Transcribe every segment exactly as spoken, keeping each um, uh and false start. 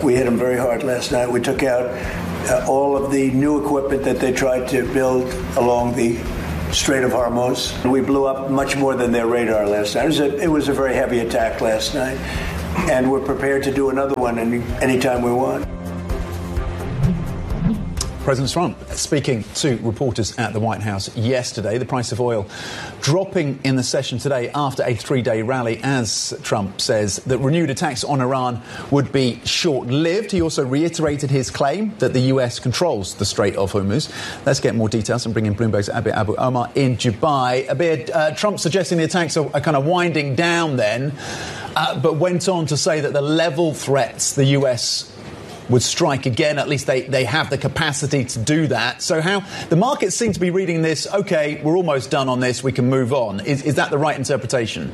We hit them very hard last night. We took out uh, all of the new equipment that they tried to build along the Strait of Hormuz. We blew up much more than their radar last night. It was a, it was a very heavy attack last night, and we're prepared to do another one any anytime we want. President Trump speaking to reporters at the White House yesterday. The price of oil dropping in the session today after a three-day rally, as Trump says that renewed attacks on Iran would be short-lived. He also reiterated his claim that the U S controls the Strait of Hormuz. Let's get more details and bring in Bloomberg's Abir Abu Omar in Dubai. Abir, uh, Trump suggesting the attacks are, are kind of winding down then, uh, but went on to say that the level threats the U S would strike again. At least they, they have the capacity to do that. So how the markets seem to be reading this, OK, we're almost done on this, we can move on. Is, is that the right interpretation?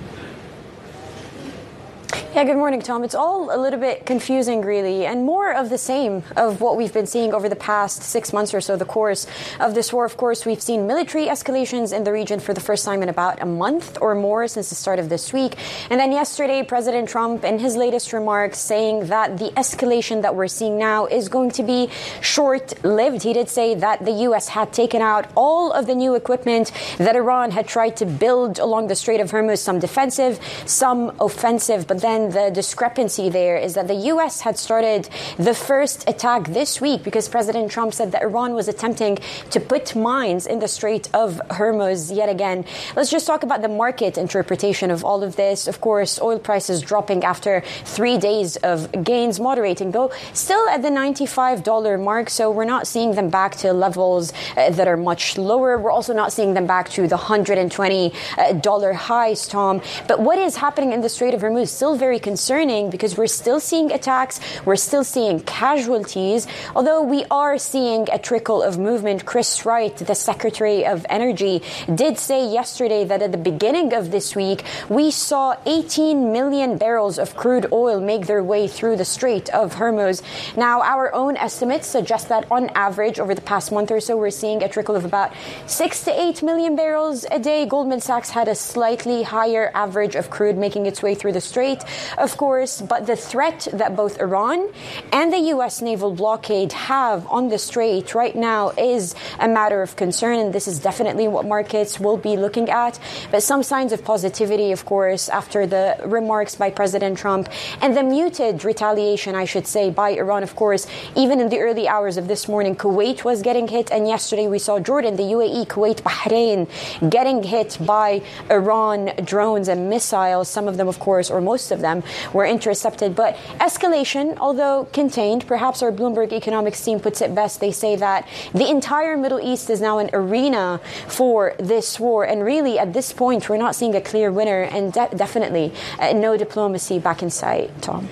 Yeah, good morning, Tom. It's all a little bit confusing, really, and more of the same of what we've been seeing over the past six months or so, the course of this war. Of course, we've seen military escalations in the region for the first time in about a month or more since the start of this week. And then yesterday, President Trump, in his latest remarks, saying that the escalation that we're seeing now is going to be short-lived. He did say that the U S had taken out all of the new equipment that Iran had tried to build along the Strait of Hormuz, some defensive, some offensive, but then the discrepancy there is that the U S had started the first attack this week because President Trump said that Iran was attempting to put mines in the Strait of Hormuz yet again. Let's just talk about the market interpretation of all of this. Of course, oil prices dropping after three days of gains, moderating, though still at the ninety-five dollars mark. So we're not seeing them back to levels uh, that are much lower. We're also not seeing them back to the one hundred twenty dollars highs, Tom. But what is happening in the Strait of Hormuz is still very concerning because we're still seeing attacks, we're still seeing casualties, although we are seeing a trickle of movement. Chris Wright, the Secretary of Energy, did say yesterday that at the beginning of this week, we saw eighteen million barrels of crude oil make their way through the Strait of Hormuz. Now, our own estimates suggest that on average, over the past month or so, we're seeing a trickle of about six to eight million barrels a day. Goldman Sachs had a slightly higher average of crude making its way through the Strait, of course, but the threat that both Iran and the U S naval blockade have on the Strait right now is a matter of concern, and this is definitely what markets will be looking at. But some signs of positivity, of course, after the remarks by President Trump and the muted retaliation, I should say, by Iran. Of course, even in the early hours of this morning, Kuwait was getting hit, and yesterday we saw Jordan, the U A E, Kuwait, Bahrain getting hit by Iran drones and missiles. Some of them, of course, or most of them, were intercepted. But escalation, although contained, perhaps our Bloomberg economics team puts it best. They say that the entire Middle East is now an arena for this war. And really, at this point, we're not seeing a clear winner, and de- definitely uh, no diplomacy back in sight, Tom.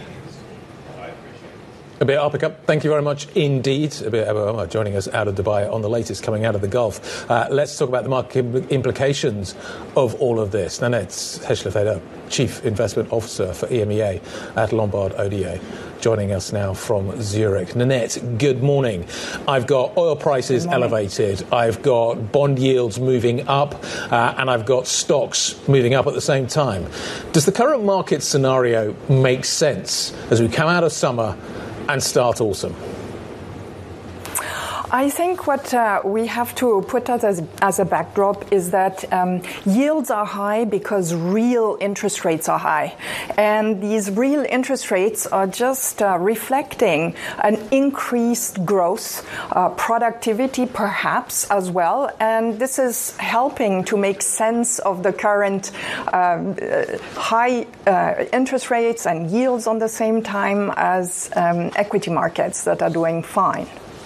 Abir Abu, thank you very much indeed. Abir Abu joining us out of Dubai on the latest coming out of the Gulf. Uh, let's talk about the market implications of all of this. Nanette Heshlefeder, Chief Investment Officer for E M E A at Lombard Odier, joining us now from Zurich. Nanette, good morning. I've got oil prices elevated, I've got bond yields moving up, uh, and I've got stocks moving up at the same time. Does the current market scenario make sense as we come out of summer and start autumn? I think what uh, we have to put out as, as a backdrop is that um, yields are high because real interest rates are high. And these real interest rates are just uh, reflecting an increased growth, uh, productivity perhaps as well. And this is helping to make sense of the current um, uh, high uh, interest rates and yields on the same time as um, equity markets that are doing fine.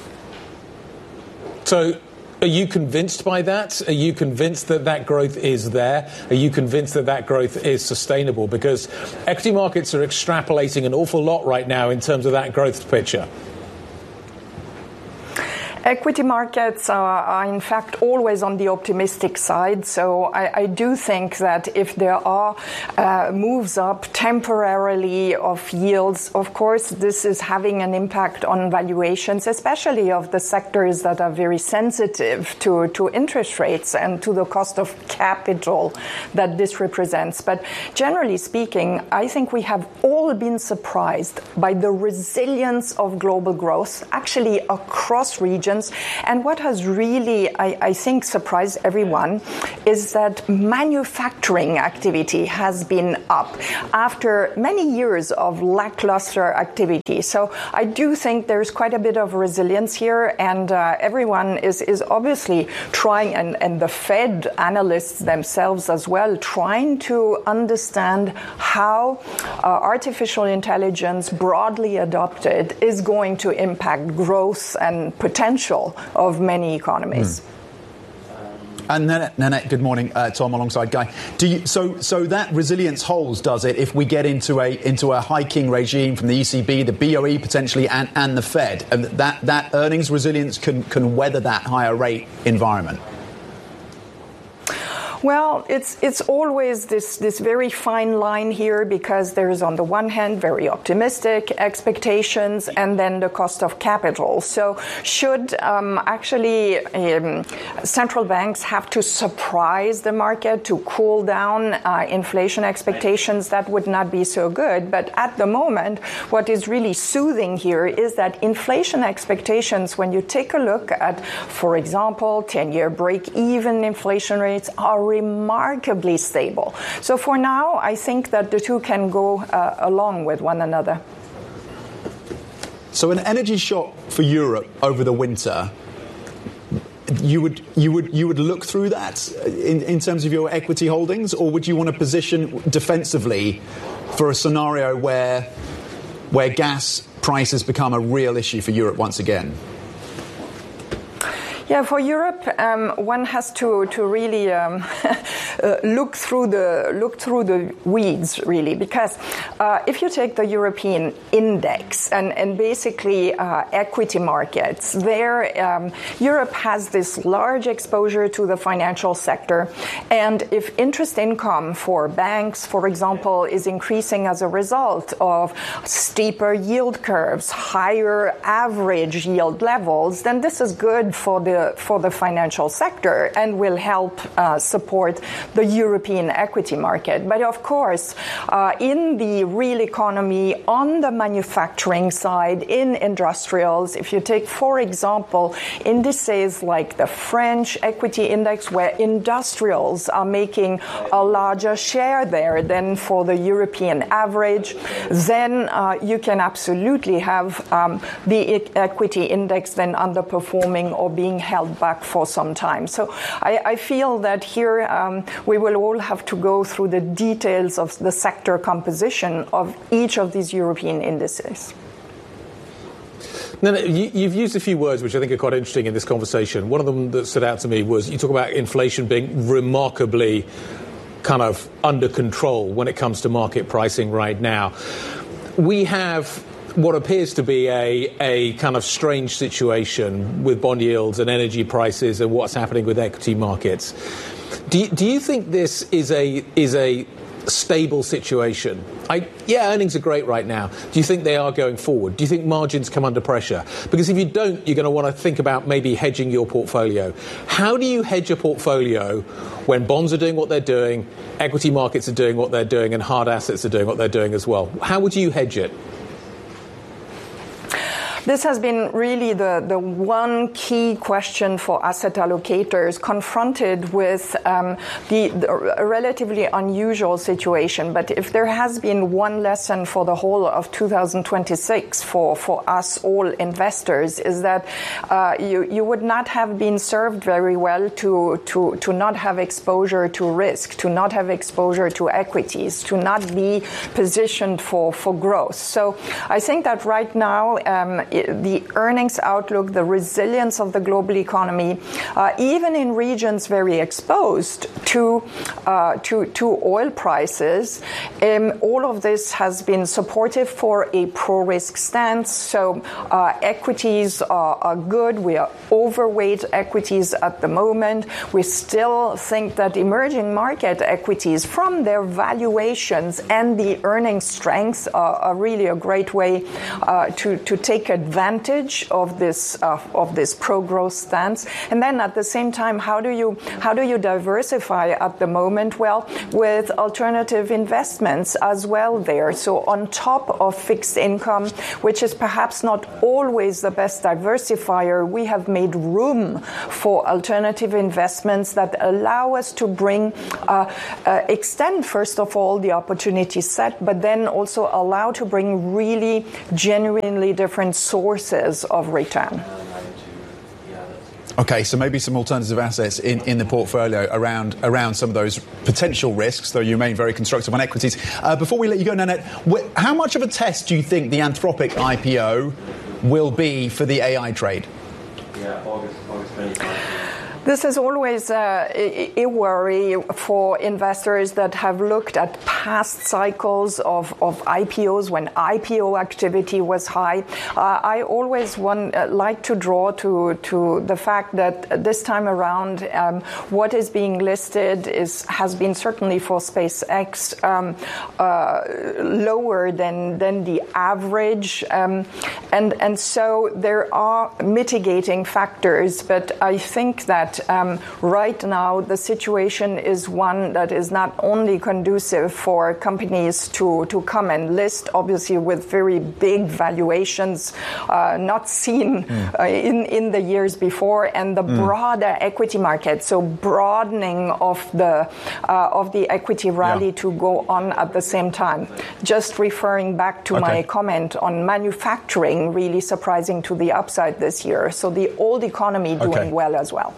So are you convinced by that? Are you convinced that that growth is there? Are you convinced that that growth is sustainable? Because equity markets are extrapolating an awful lot right now in terms of that growth picture. Equity markets are, are in fact always on the optimistic side. So I, I do think that if there are uh, moves up temporarily of yields, of course, this is having an impact on valuations, especially of the sectors that are very sensitive to, to interest rates and to the cost of capital that this represents. But generally speaking, I think we have all been surprised by the resilience of global growth, actually across regions. And what has really, I, I think, surprised everyone is that manufacturing activity has been up after many years of lackluster activity. So I do think there's quite a bit of resilience here, and uh, everyone is, is obviously trying, and, and the Fed analysts themselves as well, trying to understand how uh, artificial intelligence broadly adopted is going to impact growth and potential of many economies. Mm. And Nanette, Nanette, good morning. Uh, Tom alongside Guy. Do you, so, so that resilience holds, does it, if we get into a into a hiking regime from the E C B, the B O E potentially, and, and the Fed, and that, that earnings resilience can, can weather that higher rate environment? Well, it's it's always this, this very fine line here, because there is, on the one hand, very optimistic expectations, and then the cost of capital. So should um, actually um, central banks have to surprise the market to cool down uh, inflation expectations, that would not be so good. But at the moment, what is really soothing here is that inflation expectations, when you take a look at, for example, ten-year break-even inflation rates, are remarkably stable. So for now, I think that the two can go uh, along with one another. So an energy shock for Europe over the winter, you would you would you would look through that in, in terms of your equity holdings, or would you want to position defensively for a scenario where where gas prices become a real issue for Europe once again? Yeah, for Europe, um, one has to to really um, uh, look through the look through the weeds, really, because uh, if you take the European index and and basically uh, equity markets, there um, Europe has this large exposure to the financial sector, and if interest income for banks, for example, is increasing as a result of steeper yield curves, higher average yield levels, then this is good for the for the financial sector and will help uh, support the European equity market. But of course, uh, in the real economy, on the manufacturing side, in industrials, if you take, for example, indices like the French equity index, where industrials are making a larger share there than for the European average, then uh, you can absolutely have um, the e- equity index then underperforming or being held back for some time. So I, I feel that here um, we will all have to go through the details of the sector composition of each of these European indices. No, no, you, you've used a few words which I think are quite interesting in this conversation. One of them that stood out to me was you talk about inflation being remarkably kind of under control when it comes to market pricing right now. We have what appears to be a, a kind of strange situation with bond yields and energy prices and what's happening with equity markets. Do you, do you think this is a is a stable situation? I, yeah, earnings are great right now. Do you think they are going forward? Do you think margins come under pressure? Because if you don't, you're going to want to think about maybe hedging your portfolio. How do you hedge a portfolio when bonds are doing what they're doing, equity markets are doing what they're doing, and hard assets are doing what they're doing as well? How would you hedge it? This has been really the, the one key question for asset allocators confronted with um, the, the a relatively unusual situation. But if there has been one lesson for the whole of two thousand twenty-six for, for us all investors, is that uh, you, you would not have been served very well to, to, to not have exposure to risk, to not have exposure to equities, to not be positioned for, for growth. So I think that right now, um, the earnings outlook, the resilience of the global economy, uh, even in regions very exposed to uh, to, to oil prices, um, all of this has been supportive for a pro-risk stance. So uh, equities are, are good. We are overweight equities at the moment. We still think that emerging market equities, from their valuations and the earnings strength, are, are really a great way uh, to to take advantage of this uh, of this pro-growth stance. And then at the same time, how do you how do you diversify at the moment? Well, with alternative investments as well there. So on top of fixed income, which is perhaps not always the best diversifier, we have made room for alternative investments that allow us to bring, uh, uh, extend first of all the opportunity set, but then also allow to bring really genuinely different sources of return. Okay, so maybe some alternative assets in, in the portfolio around around some of those potential risks, though you remain very constructive on equities. Uh, before we let you go, Nanette, wh- how much of a test do you think the Anthropic I P O will be for the A I trade? Yeah, August, August twenty-fifth. This is always uh, a, a worry for investors that have looked at past cycles of, of I P Os when I P O activity was high. Uh, I always want, uh, like to draw to, to the fact that this time around, um, what is being listed is has been certainly for SpaceX um, uh, lower than than the average, um, and and so there are mitigating factors. But I think that Um, right now, the situation is one that is not only conducive for companies to, to come and list, obviously with very big valuations uh, not seen mm. uh, in, in the years before, and the mm. broader equity market, so broadening of the uh, of the equity rally yeah. to go on at the same time. Just referring back to okay. my comment on manufacturing, really surprising to the upside this year. So the old economy doing okay. well as well.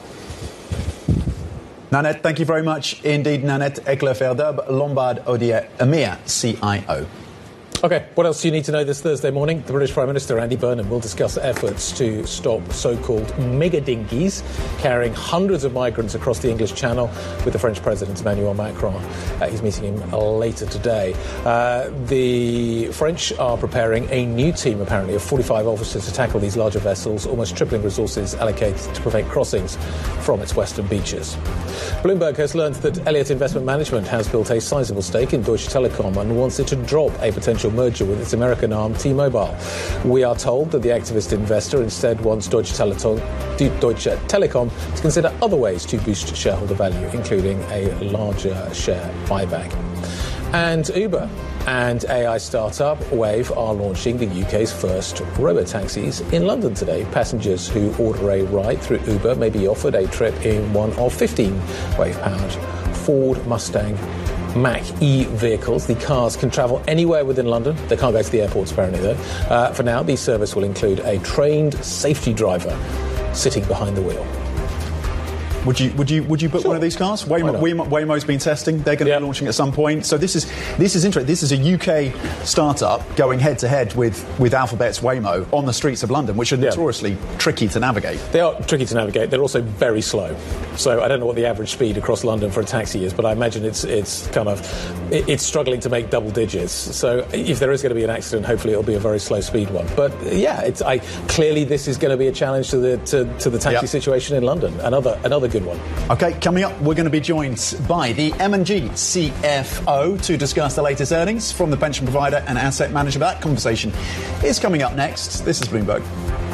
Nanette, thank you very much indeed. Nanette Eckler-Ferdub, Lombard Odier EMEA C I O. OK, what else do you need to know this Thursday morning? The British Prime Minister, Andy Burnham, will discuss efforts to stop so-called mega dinghies carrying hundreds of migrants across the English Channel with the French President, Emmanuel Macron. Uh, he's meeting him later today. Uh, the French are preparing a new team, apparently, of forty-five officers to tackle these larger vessels, almost tripling resources allocated to prevent crossings from its western beaches. Bloomberg has learned that Elliott Investment Management has built a sizable stake in Deutsche Telekom and wants it to drop a potential merger with its American arm T-Mobile. We are told that the activist investor instead wants Deutsche Telekom, Deutsche Telekom to consider other ways to boost shareholder value, including a larger share buyback. And Uber and A I startup Wave are launching the U K's first robo-taxis in London today. Passengers who order a ride through Uber may be offered a trip in one of fifteen Wave-powered Ford Mustang Mach-E vehicles. The cars can travel anywhere within London. They can't go to the airports, apparently, though. Uh, for now, the service will include a trained safety driver sitting behind the wheel. Would you would you would you book sure. one of these cars? Waymo, Waymo, Waymo's been testing. They're going to yep. be launching at some point. So this is this is interesting. This is a U K startup going head to head with with Alphabet's Waymo on the streets of London, which are yep. notoriously tricky to navigate. They are tricky to navigate. They're also very slow. So I don't know what the average speed across London for a taxi is, but I imagine it's it's kind of it, it's struggling to make double digits. So if there is going to be an accident, hopefully it'll be a very slow speed one. But yeah, it's I clearly this is going to be a challenge to the to, to the taxi yep. situation in London. Another another good one. Okay. Coming up, we're going to be joined by the M and G C F O to discuss the latest earnings from the pension provider and asset manager. That conversation is coming up next. This is Bloomberg.